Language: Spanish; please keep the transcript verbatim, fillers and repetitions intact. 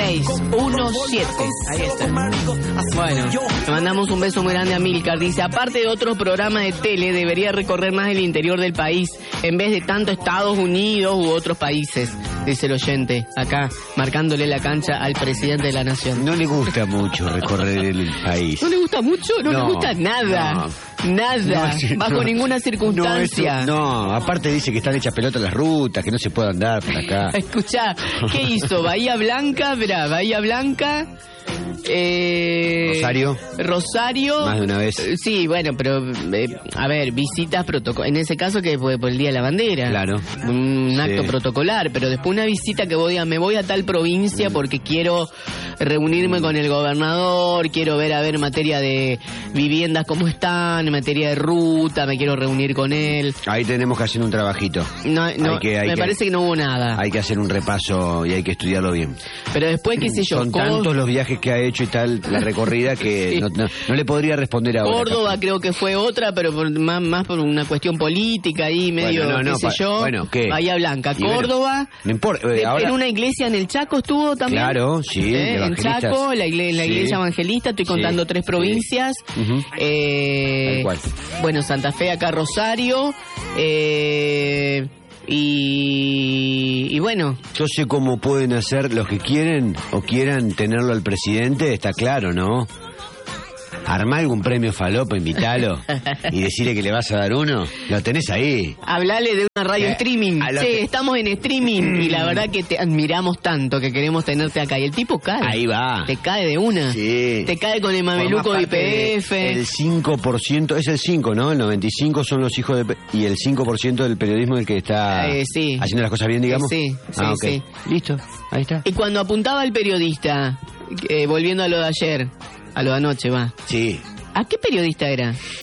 seis uno siete. Ahí está. Bueno, le mandamos un beso muy grande a Milcar. Dice, aparte de otros programas de tele, debería recorrer más el interior del país, en vez de tanto Estados Unidos u otros países, dice el oyente, acá, marcándole la cancha al presidente de la nación. No le gusta mucho recorrer el país. ¿No le gusta mucho? No, No, le gusta nada. no. Nada, No, sí, bajo no. ninguna circunstancia. No, eso- no, aparte dice que están hechas pelotas las rutas, que no se puede andar por acá. Escuchá, ¿qué hizo? Bahía Blanca, verá, Bahía Blanca, eh, Rosario. Rosario. Más de una vez. Eh, Sí, bueno, pero, eh, a ver, visitas protocolo. En ese caso que fue por el Día de la Bandera. Claro. Un Sí. acto protocolar, pero después una visita que voy a, me voy a tal provincia porque quiero reunirme con el gobernador, quiero ver, a ver, en materia de viviendas cómo están, en materia de ruta, me quiero reunir con él. Ahí tenemos que hacer un trabajito. No, no, Hay que- hay me que- parece que no hubo nada. Hay que hacer un repaso y hay que estudiarlo bien. Pero después, qué sé yo, Son Cor- tantos los viajes que ha hecho y tal, la recorrida, que Sí. no, no- no le podría responder ahora. Córdoba capaz. creo que fue otra, pero por- más, más por una cuestión política ahí, medio, Bueno, no, no, qué sé pa- yo. bueno, ¿qué? Bahía Blanca, Y bueno, Córdoba. no importa, eh, de- ahora- En una iglesia en el Chaco estuvo también. Claro, sí, ¿Eh? En evangelistas. Chaco, la, igle- la Sí. iglesia evangelista, estoy Sí, contando tres sí. provincias. Ujú. Eh, Tal cual. bueno, Santa Fe, acá Rosario. Eh, y, y bueno, Yo sé cómo pueden hacer los que quieren o quieran tenerlo al presidente, está claro, ¿no? Armá algún premio falopa, invitalo y decirle que le vas a dar uno. Lo tenés ahí. hablale de una radio Eh, streaming. a lo Sí, que- estamos en streaming y la verdad que te admiramos tanto que queremos tenerte acá. Y el tipo cae. Ahí va. Te cae de una. Sí. Te cae con el mameluco de I P F. El cinco por ciento, es el cinco, ¿no? El noventa y cinco son los hijos de... Pe- y el cinco por ciento del periodismo el que está Eh, sí. haciendo las cosas bien, digamos. Eh, sí, sí, Ah, ok. sí. Listo, ahí está. Y cuando apuntaba el periodista, eh, volviendo a lo de ayer, a lo de anoche, va. Sí. ¿A qué periodista era?